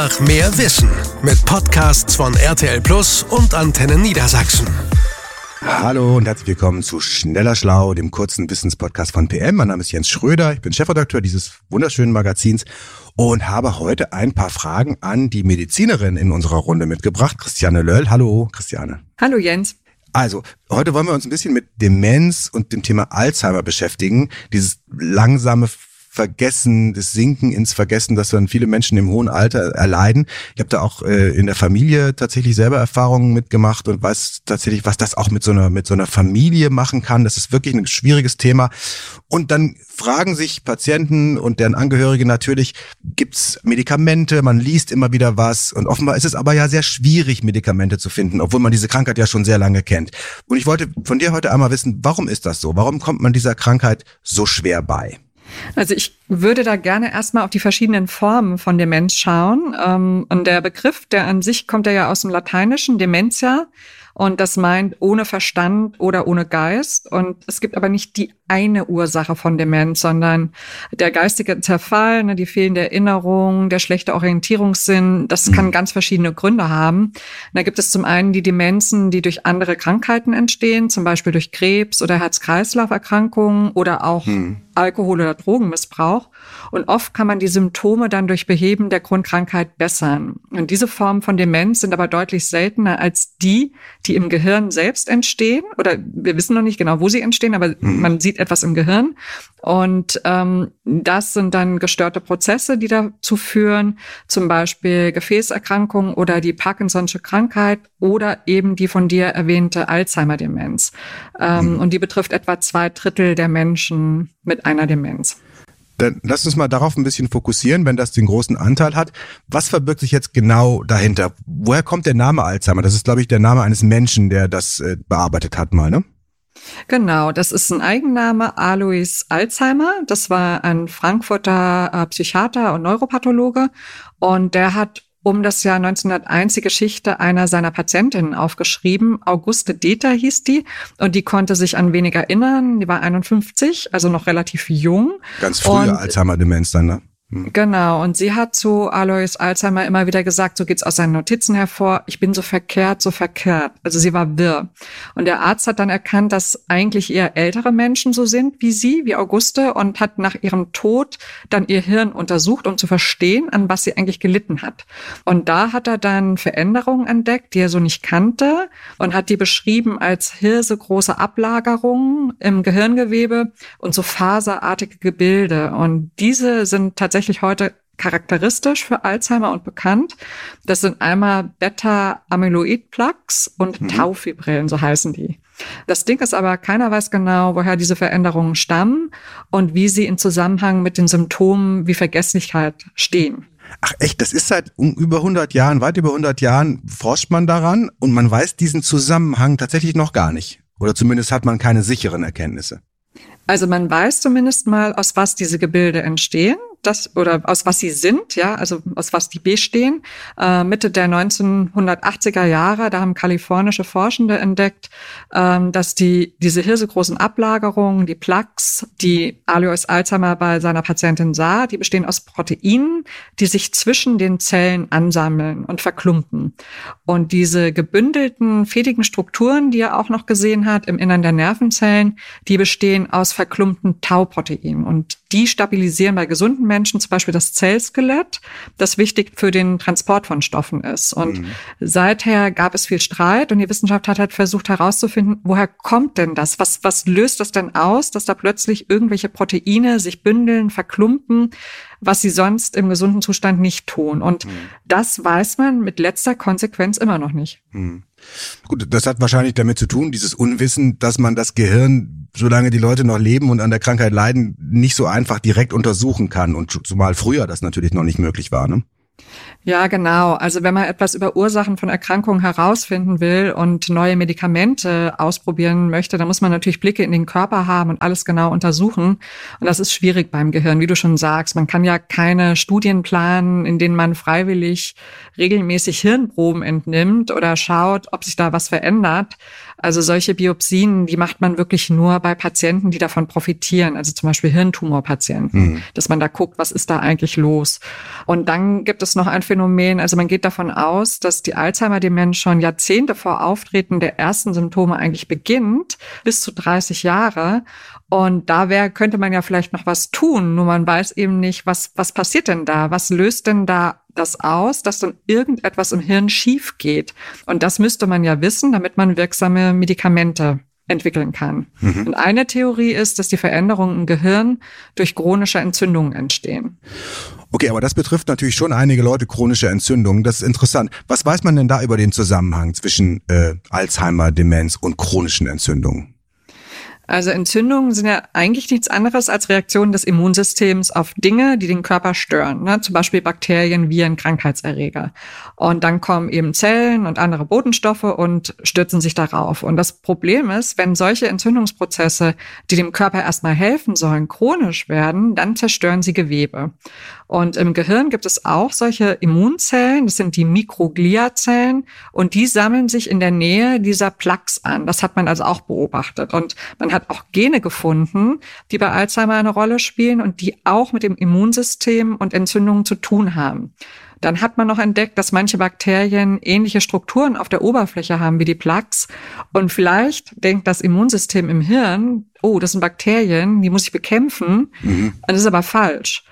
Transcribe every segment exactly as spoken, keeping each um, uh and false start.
Nach mehr Wissen mit Podcasts von R T L Plus und Antenne Niedersachsen. Hallo und herzlich willkommen zu Schneller Schlau, dem kurzen Wissenspodcast von P M. Mein Name ist Jens Schröder, ich bin Chefredakteur dieses wunderschönen Magazins und habe heute ein paar Fragen an die Medizinerin in unserer Runde mitgebracht, Christiane Löll. Hallo, Christiane. Hallo, Jens. Also, heute wollen wir uns ein bisschen mit Demenz und dem Thema Alzheimer beschäftigen. Dieses langsame Vergessen, das Sinken ins Vergessen, das dann viele Menschen im hohen Alter erleiden. Ich habe da auch äh, in der Familie tatsächlich selber Erfahrungen mitgemacht und weiß tatsächlich, was das auch mit so einer mit so einer Familie machen kann. Das ist wirklich ein schwieriges Thema. Und dann fragen sich Patienten und deren Angehörige natürlich, gibt's Medikamente? Man liest immer wieder was und offenbar ist es aber ja sehr schwierig, Medikamente zu finden, obwohl man diese Krankheit ja schon sehr lange kennt. Und ich wollte von dir heute einmal wissen, warum ist das so? Warum kommt man dieser Krankheit so schwer bei? Also ich würde da gerne erstmal auf die verschiedenen Formen von Demenz schauen. Und der Begriff, der an sich kommt ja aus dem Lateinischen, Dementia. Und das meint ohne Verstand oder ohne Geist. Und es gibt aber nicht die eine Ursache von Demenz, sondern der geistige Zerfall, ne, die fehlende Erinnerung, der schlechte Orientierungssinn, das mhm. kann ganz verschiedene Gründe haben. Und da gibt es zum einen die Demenzen, die durch andere Krankheiten entstehen, zum Beispiel durch Krebs oder Herz-Kreislauf-Erkrankungen oder auch mhm. Alkohol- oder Drogenmissbrauch. Und oft kann man die Symptome dann durch Beheben der Grundkrankheit bessern. Und diese Formen von Demenz sind aber deutlich seltener als die, die im Gehirn selbst entstehen. Oder wir wissen noch nicht genau, wo sie entstehen, aber mhm. man sieht etwas im Gehirn. Und ähm, das sind dann gestörte Prozesse, die dazu führen, zum Beispiel Gefäßerkrankungen oder die Parkinson'sche Krankheit oder eben die von dir erwähnte Alzheimer-Demenz. Ähm, mhm. Und die betrifft etwa zwei Drittel der Menschen mit einer Demenz. Dann lass uns mal darauf ein bisschen fokussieren, wenn das den großen Anteil hat. Was verbirgt sich jetzt genau dahinter? Woher kommt der Name Alzheimer? Das ist, glaube ich, der Name eines Menschen, der das äh, bearbeitet hat mal, ne? Genau, das ist ein Eigenname, Alois Alzheimer. Das war ein Frankfurter äh, Psychiater und Neuropathologe und der hat um das Jahr neunzehnhunderteins die Geschichte einer seiner Patientinnen aufgeschrieben. Auguste Deter hieß die und die konnte sich an wenig erinnern. Die war einundfünfzig, also noch relativ jung. Ganz frühe Alzheimer-Demenz dann, ne? Genau, und sie hat zu Alois Alzheimer immer wieder gesagt, so geht's aus seinen Notizen hervor, ich bin so verkehrt, so verkehrt. Also sie war wirr. Und der Arzt hat dann erkannt, dass eigentlich eher ältere Menschen so sind wie sie, wie Auguste, und hat nach ihrem Tod dann ihr Hirn untersucht, um zu verstehen, an was sie eigentlich gelitten hat. Und da hat er dann Veränderungen entdeckt, die er so nicht kannte, und hat die beschrieben als hirsegroße Ablagerungen im Gehirngewebe und so faserartige Gebilde. Und diese sind tatsächlich heute charakteristisch für Alzheimer und bekannt. Das sind einmal Beta-Amyloid-Plaques und mhm. Taufibrillen, so heißen die. Das Ding ist aber, keiner weiß genau, woher diese Veränderungen stammen und wie sie in Zusammenhang mit den Symptomen wie Vergesslichkeit stehen. Ach echt, das ist seit über hundert Jahren, weit über hundert Jahren forscht man daran und man weiß diesen Zusammenhang tatsächlich noch gar nicht. Oder zumindest hat man keine sicheren Erkenntnisse. Also man weiß zumindest mal, aus was diese Gebilde entstehen. Das, oder aus was sie sind, ja, also aus was die bestehen. Äh, Mitte der neunzehnhundertachtziger Jahre, da haben kalifornische Forschende entdeckt, ähm, dass die diese hirsegroßen Ablagerungen, die Plaques, die Alois Alzheimer bei seiner Patientin sah, die bestehen aus Proteinen, die sich zwischen den Zellen ansammeln und verklumpen. Und diese gebündelten, fädigen Strukturen, die er auch noch gesehen hat im Innern der Nervenzellen, die bestehen aus verklumpten Tauproteinen. Und die stabilisieren bei gesunden Menschen zum Beispiel das Zellskelett, das wichtig für den Transport von Stoffen ist. Und mhm. seither gab es viel Streit und die Wissenschaft hat halt versucht herauszufinden, woher kommt denn das? Was, was löst das denn aus, dass da plötzlich irgendwelche Proteine sich bündeln, verklumpen, was sie sonst im gesunden Zustand nicht tun? Und mhm. das weiß man mit letzter Konsequenz immer noch nicht. Mhm. Gut, das hat wahrscheinlich damit zu tun, dieses Unwissen, dass man das Gehirn, solange die Leute noch leben und an der Krankheit leiden, nicht so einfach direkt untersuchen kann. Und zumal früher das natürlich noch nicht möglich war, ne? Ja, genau. Also wenn man etwas über Ursachen von Erkrankungen herausfinden will und neue Medikamente ausprobieren möchte, dann muss man natürlich Blicke in den Körper haben und alles genau untersuchen. Und das ist schwierig beim Gehirn, wie du schon sagst. Man kann ja keine Studien planen, in denen man freiwillig regelmäßig Hirnproben entnimmt oder schaut, ob sich da was verändert. Also solche Biopsien, die macht man wirklich nur bei Patienten, die davon profitieren, also zum Beispiel Hirntumorpatienten, mhm. dass man da guckt, was ist da eigentlich los. Und dann gibt es noch ein Phänomen, also man geht davon aus, dass die Alzheimer-Demenz schon Jahrzehnte vor Auftreten der ersten Symptome eigentlich beginnt, bis zu dreißig Jahre. Und da wär, könnte man ja vielleicht noch was tun, nur man weiß eben nicht, was, was passiert denn da? Was löst denn da das aus, dass dann irgendetwas im Hirn schief geht? Und das müsste man ja wissen, damit man wirksame Medikamente entwickeln kann. Mhm. Und eine Theorie ist, dass die Veränderungen im Gehirn durch chronische Entzündungen entstehen. Okay, aber das betrifft natürlich schon einige Leute, chronische Entzündungen. Das ist interessant. Was weiß man denn da über den Zusammenhang zwischen äh, Alzheimer, Demenz und chronischen Entzündungen? Also Entzündungen sind ja eigentlich nichts anderes als Reaktionen des Immunsystems auf Dinge, die den Körper stören, ne? Zum Beispiel Bakterien, Viren, Krankheitserreger. Und dann kommen eben Zellen und andere Botenstoffe und stürzen sich darauf. Und das Problem ist, wenn solche Entzündungsprozesse, die dem Körper erstmal helfen sollen, chronisch werden, dann zerstören sie Gewebe. Und im Gehirn gibt es auch solche Immunzellen, das sind die Mikrogliazellen, und die sammeln sich in der Nähe dieser Plaques an. Das hat man also auch beobachtet. Und man hat auch Gene gefunden, die bei Alzheimer eine Rolle spielen und die auch mit dem Immunsystem und Entzündungen zu tun haben. Dann hat man noch entdeckt, dass manche Bakterien ähnliche Strukturen auf der Oberfläche haben wie die Plaques. Und vielleicht denkt das Immunsystem im Hirn, oh, das sind Bakterien, die muss ich bekämpfen. Mhm. Das ist aber falsch.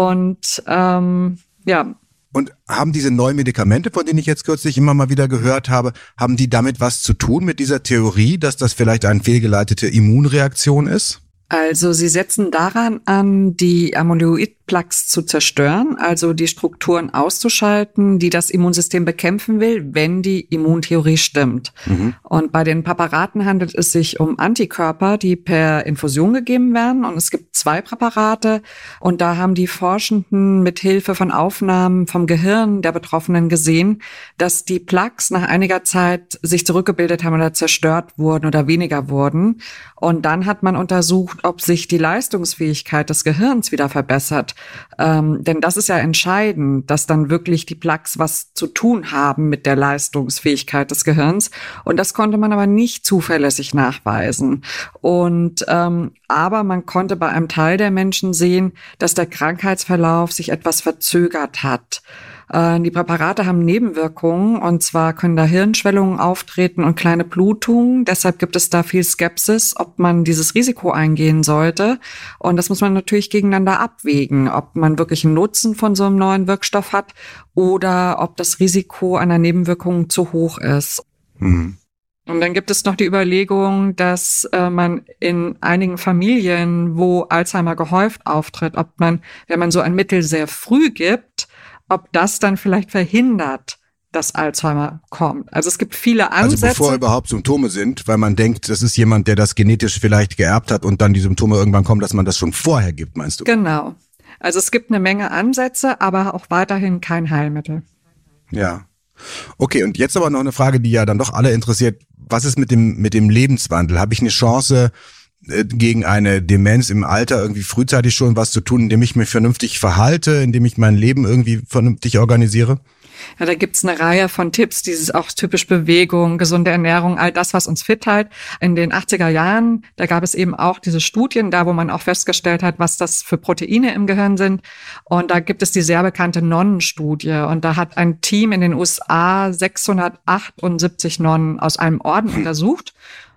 Und ähm, ja. Und haben diese neuen Medikamente, von denen ich jetzt kürzlich immer mal wieder gehört habe, haben die damit was zu tun mit dieser Theorie, dass das vielleicht eine fehlgeleitete Immunreaktion ist? Also sie setzen daran an, die Amyloid-Plaques zu zerstören, also die Strukturen auszuschalten, die das Immunsystem bekämpfen will, wenn die Immuntheorie stimmt. Mhm. Und bei den Präparaten handelt es sich um Antikörper, die per Infusion gegeben werden. Und es gibt zwei Präparate. Und da haben die Forschenden mit Hilfe von Aufnahmen vom Gehirn der Betroffenen gesehen, dass die Plaques nach einiger Zeit sich zurückgebildet haben oder zerstört wurden oder weniger wurden. Und dann hat man untersucht, ob sich die Leistungsfähigkeit des Gehirns wieder verbessert. Ähm, denn das ist ja entscheidend, dass dann wirklich die Plaques was zu tun haben mit der Leistungsfähigkeit des Gehirns. Und das konnte man aber nicht zuverlässig nachweisen. Und ähm, aber man konnte bei einem Teil der Menschen sehen, dass der Krankheitsverlauf sich etwas verzögert hat. Die Präparate haben Nebenwirkungen, und zwar können da Hirnschwellungen auftreten und kleine Blutungen. Deshalb gibt es da viel Skepsis, ob man dieses Risiko eingehen sollte. Und das muss man natürlich gegeneinander abwägen, ob man wirklich einen Nutzen von so einem neuen Wirkstoff hat oder ob das Risiko einer Nebenwirkung zu hoch ist. Mhm. Und dann gibt es noch die Überlegung, dass äh, man in einigen Familien, wo Alzheimer gehäuft auftritt, ob man, wenn man so ein Mittel sehr früh gibt, ob das dann vielleicht verhindert, dass Alzheimer kommt. Also es gibt viele Ansätze. Also bevor überhaupt Symptome sind, weil man denkt, das ist jemand, der das genetisch vielleicht geerbt hat und dann die Symptome irgendwann kommen, dass man das schon vorher gibt, meinst du? Genau. Also es gibt eine Menge Ansätze, aber auch weiterhin kein Heilmittel. Ja. Okay, und jetzt aber noch eine Frage, die ja dann doch alle interessiert. Was ist mit dem, mit dem Lebenswandel? Habe ich eine Chance, gegen eine Demenz im Alter irgendwie frühzeitig schon was zu tun, indem ich mich vernünftig verhalte, indem ich mein Leben irgendwie vernünftig organisiere? Ja, da gibt's eine Reihe von Tipps, dieses auch typisch Bewegung, gesunde Ernährung, all das, was uns fit hält. In den achtziger Jahren, da gab es eben auch diese Studien, da wo man auch festgestellt hat, was das für Proteine im Gehirn sind. Und da gibt es die sehr bekannte Nonnenstudie. Und da hat ein Team in den U S A sechshundertachtundsiebzig Nonnen aus einem Orden untersucht.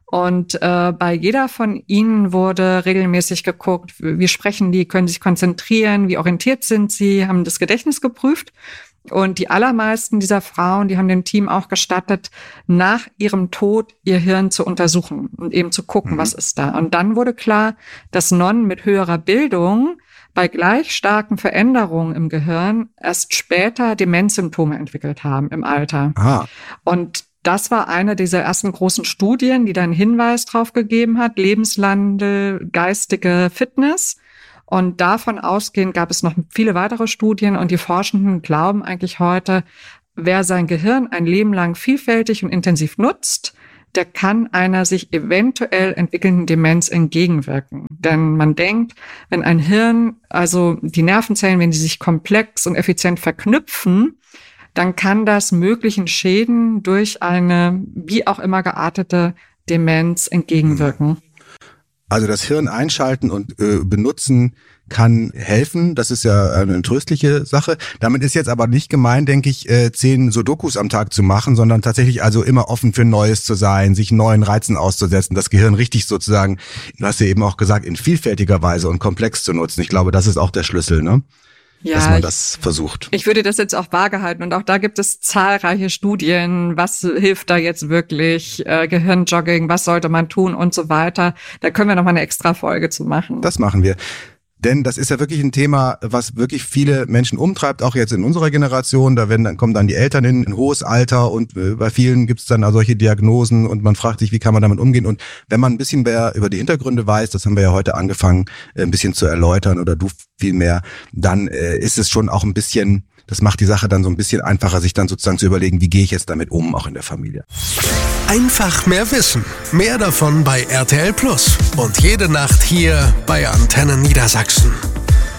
Und äh, bei jeder von ihnen wurde regelmäßig geguckt, wie sprechen die, können sich konzentrieren, wie orientiert sind sie, haben das Gedächtnis geprüft. Und die allermeisten dieser Frauen, die haben dem Team auch gestattet, nach ihrem Tod ihr Hirn zu untersuchen und eben zu gucken, mhm. was ist da. Und dann wurde klar, dass Nonnen mit höherer Bildung bei gleich starken Veränderungen im Gehirn erst später Demenzsymptome entwickelt haben im Alter. Ah. Und das war eine dieser ersten großen Studien, die dann Hinweis drauf gegeben hat, Lebenswandel, geistige Fitness. Und davon ausgehend gab es noch viele weitere Studien, und die Forschenden glauben eigentlich heute, wer sein Gehirn ein Leben lang vielfältig und intensiv nutzt, der kann einer sich eventuell entwickelnden Demenz entgegenwirken. Denn man denkt, wenn ein Hirn, also die Nervenzellen, wenn die sich komplex und effizient verknüpfen, dann kann das möglichen Schäden durch eine wie auch immer geartete Demenz entgegenwirken. Also das Hirn einschalten und äh, benutzen kann helfen. Das ist ja eine tröstliche Sache. Damit ist jetzt aber nicht gemeint, denke ich, äh, zehn Sudokus am Tag zu machen, sondern tatsächlich also immer offen für Neues zu sein, sich neuen Reizen auszusetzen, das Gehirn richtig sozusagen, du hast ja eben auch gesagt, in vielfältiger Weise und komplex zu nutzen. Ich glaube, das ist auch der Schlüssel, ne? Ja, dass man das ich, versucht. Ich würde das jetzt auch vage halten und auch da gibt es zahlreiche Studien, was hilft da jetzt wirklich, äh, Gehirnjogging, was sollte man tun und so weiter. Da können wir noch mal eine extra Folge zu machen. Das machen wir. Denn das ist ja wirklich ein Thema, was wirklich viele Menschen umtreibt, auch jetzt in unserer Generation. Da werden dann, kommen dann die Eltern in ein hohes Alter und äh, bei vielen gibt es dann auch solche Diagnosen und man fragt sich, wie kann man damit umgehen? Und wenn man ein bisschen mehr über die Hintergründe weiß, das haben wir ja heute angefangen, äh, ein bisschen zu erläutern oder du viel mehr, dann äh, ist es schon auch ein bisschen, das macht die Sache dann so ein bisschen einfacher, sich dann sozusagen zu überlegen, wie gehe ich jetzt damit um, auch in der Familie. Einfach mehr wissen. Mehr davon bei R T L Plus. Und jede Nacht hier bei Antenne Niedersachsen.